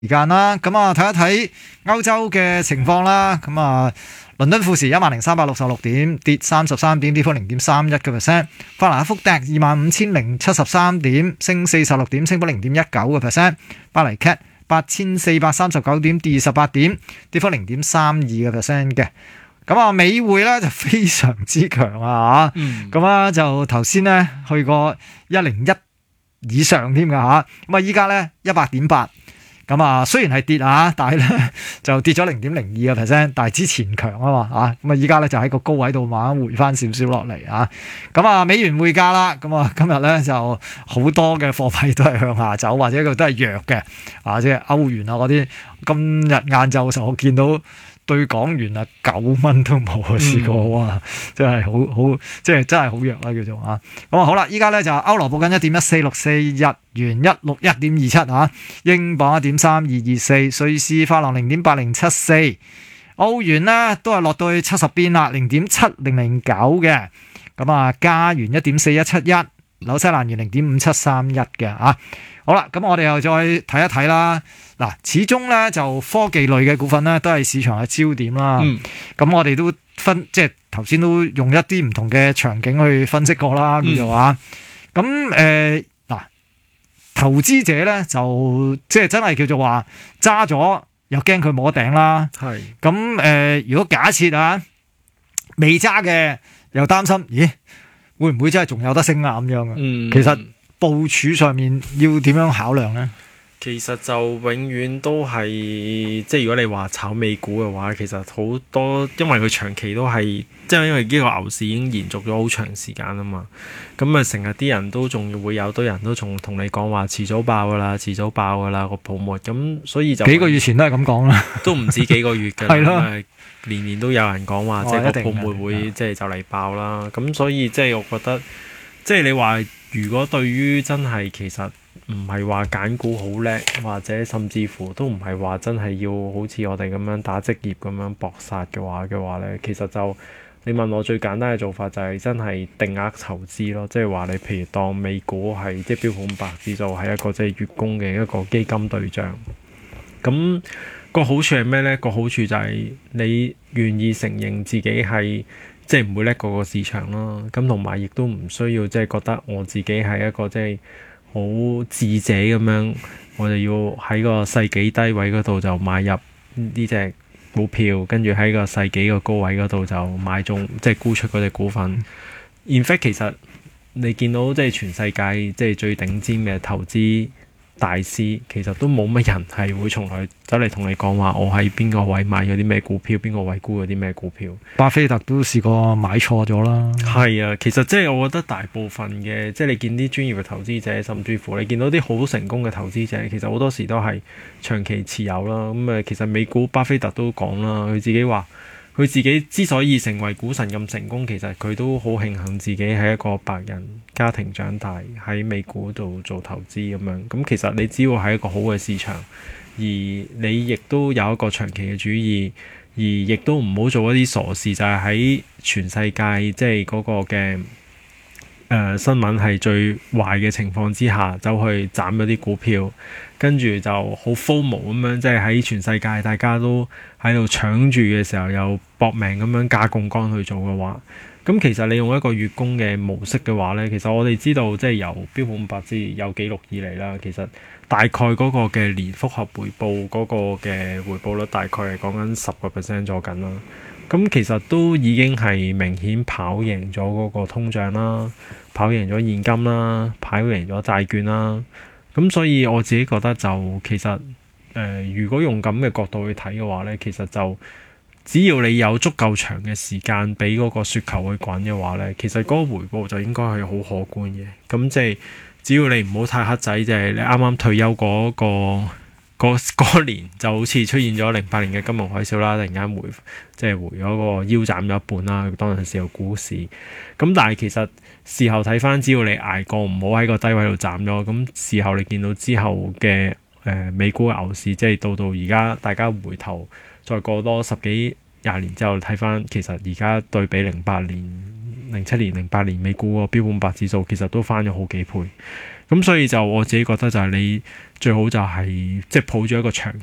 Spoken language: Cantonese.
時間啦，咁啊睇一睇歐洲嘅情況啦。咁啊，倫敦富時10,366點，跌33點，跌幅0.31%。法蘭克福 DAX 25,073點，升46點，升幅0.19%。巴黎 CAC 8,439點，跌18點，跌幅0.32%嘅。咁啊，美匯咧就非常之強啊嚇，咁啊就頭先咧去過101以上添㗎嚇，咁啊依家咧100.8。咁啊，雖然係跌啊，但係咧就跌咗0.02%，但係之前強啊嘛嚇，咁啊依家咧就喺個高位度慢慢回翻少少落嚟啊。咁啊，美元匯價啦，咁啊今日咧就好多嘅貨幣都係向下走，或者佢都係弱嘅啊，即係歐元啊嗰啲。今日晏晝嘅時候我見到對港元啊9蚊都冇試過哇，真係好即係真係好弱啦叫做啊。咁啊好啦，依家咧就歐羅報緊1.1464，日元161.27啊，英鎊1.3224，瑞士法郎0.8074，澳元呢都係落到去70邊啦，0.7009嘅。咁啊加元1.4171，紐西蘭元0.5731嘅啊。好啦，咁我哋又再睇一睇啦。嗱，始終咧就科技類嘅股份咧都係市場嘅焦點啦。咁我哋都即係頭先都用一啲唔同嘅場景去分析過啦，叫做啊。咁嗱，投資者咧就即係真係叫做話揸咗又驚佢冇得頂啦。係。咁如果假設啊未揸嘅又擔心，咦會唔會真係仲有得升啊咁樣啊？其實部署上面要點樣考量咧？ 其實就永遠都係，即係如果你話炒美股嘅話，其實好多因為佢長期都係，即係因為呢個牛市已經延續咗好長時間啊嘛。咁啊，成日啲人都仲會有堆人都仲同你講話遲早爆噶啦，遲早爆噶啦個泡沫。咁所以就幾個月前都係咁講啦， 都唔止幾個月㗎。係咯，年年都有人講話，即係個泡沫會即係就嚟爆啦。咁所以即係我覺得，即係你話如果對於真係其實唔係話揀股好叻，或者甚至乎都唔係話真係要好似我哋咁樣打職業咁樣搏殺嘅話咧，其實就你問我最簡單嘅做法就係真係定額投資咯，即係話你譬如當美股係即係標普500指數係一個即係月供嘅一個基金對象，咁個好處係咩呢？個好處就係你願意承認自己係即係唔會叻過個市場咯，咁同埋亦都唔需要即係覺得我自己係一個即係好智者咁樣，我就要喺個世紀低位嗰度就買入呢隻股票，跟住喺個世紀個高位嗰度就買中，即係沽出嗰隻股份。In fact， 其實你見到即係全世界即係最頂尖嘅投資大師，其實都冇乜人係會從來走嚟同你講話，我喺邊個位買咗啲咩股票，邊個位沽咗啲咩股票。 巴菲特都試過買錯咗啦。係啊，其實即係我覺得大部分嘅，即係你見啲專業嘅投資者，甚至乎你見到啲好成功嘅投資者，其實好多時都係長期持有啦。咁其實美股巴菲特都講啦，佢自己話佢自己之所以成為股神咁成功，其實佢都好慶幸自己係一個白人家庭長大，喺美股度做投資咁樣。咁其實你只要係一個好嘅市場，而你亦都有一個長期嘅主義，而亦都唔好做一啲傻事，就係喺全世界即係嗰個嘅新聞係最壞嘅情況之下，走去斬咗啲股票，跟住就好 FOMO 咁樣，即係喺全世界大家都喺度搶住嘅時候，又搏命咁樣加槓桿去做嘅話，咁其實你用一個月供嘅模式嘅話呢，其實我哋知道即係由標普500至有記錄以嚟啦，其實大概嗰個嘅年複合回報嗰個嘅回報率大概係講緊10% 左緊啦。咁其實都已經係明顯跑贏咗嗰個通脹啦，跑贏咗現金啦，跑贏咗債券啦。咁所以我自己覺得就其實如果用咁嘅角度去睇嘅話呢，其實就只要你有足夠長嘅時間俾嗰個雪球去滾嘅話呢，其實嗰個回報就應該係好可觀嘅。咁即係只要你唔好太黑仔，就係你啱啱退休嗰年就好似出現咗08年嘅金融海嘯啦，突然間回咗個腰斬咗一半啦。當陣時有股市，咁但係其實事後睇翻，只要你捱過，唔好喺個低位度斬咗，咁事後你見到之後嘅美股嘅牛市，即係到而家大家回頭再過多10幾20年之後睇翻，其實而家對比07年、08年美股個標普500指數，其實都翻咗好幾倍。 咁所以就我自己覺得就係你最好就係即係抱住一個長